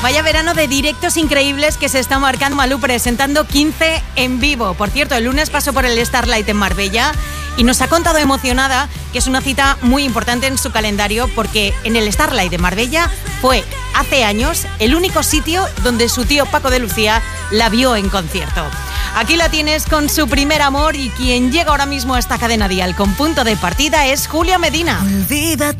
Vaya verano de directos increíbles que se está marcando Malú, presentando 15 en vivo. Por cierto, el lunes pasó por el Starlight en Marbella y nos ha contado emocionada que es una cita muy importante en su calendario, porque en el Starlight de Marbella fue hace años el único sitio donde su tío Paco de Lucía la vio en concierto. Aquí la tienes con su primer amor, y quien llega ahora mismo a esta cadena dial con punto de partida es Julia Medina. Olvídate